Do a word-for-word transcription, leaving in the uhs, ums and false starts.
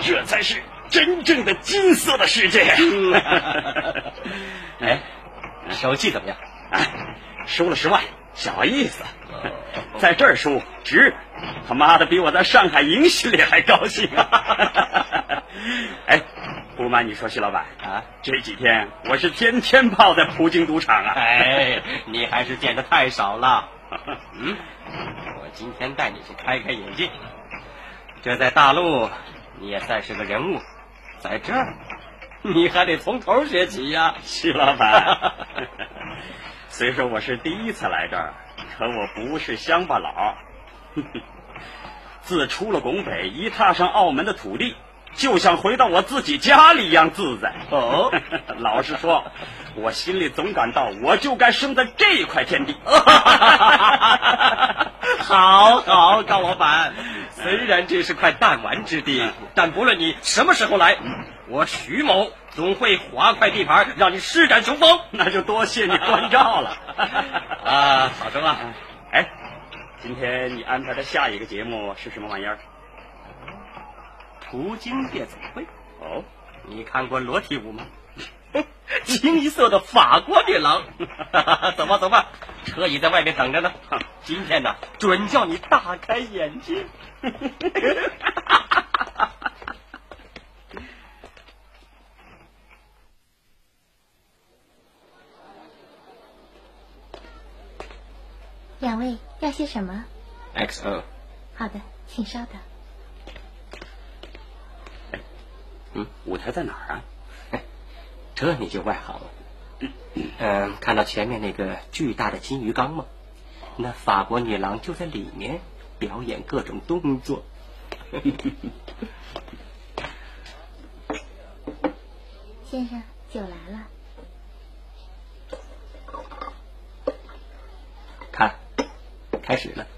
这才是真正的金色的世界。 哎，手气怎么样？ 哎，输了十万，小意思。在这儿输值，他妈的比我在上海赢心里还高兴啊！哎，不瞒你说，徐老板啊，这几天我是天天泡在葡京赌场啊。 哎，你还是见得太少了。嗯，我今天带你去开开眼界。这在大陆你也算是个人物，在这儿你还得从头学起呀， 徐老板。虽说我是第一次来这儿，可我不是乡巴佬。自出了拱北，一踏上澳门的土地，就像回到我自己家里一样自在。 哦， 老实说，我心里总感到我就该生在这一块天地。 好好，高老板，虽然这是块弹丸之地，但不论你什么时候来，我徐某总会划块地盘让你施展雄风。 那就多谢你关照了。 啊，好生啊！ 哎，今天你安排的下一个节目是什么玩意儿？ 葡京夜总会。 哦， 你看过裸体舞吗？清一色的法国女郎。走吧走吧，车已在外面等着呢。今天呢，准叫你大开眼界。 两位要些什么 ？X O。 好的，请稍等。 嗯，舞台在哪儿啊？ 这你就外行了。嗯，看到前面那个巨大的金鱼缸吗？那法国女郎就在里面表演各种动作。 先生，酒来了。 看，开始了。